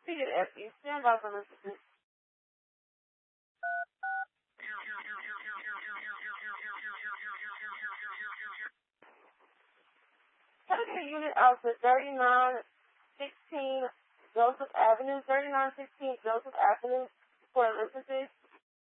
repeated after you. Stand by for listening. Healthcare unit outfit 3916 Joseph Avenue, 3916 Joseph Avenue for Elizabeth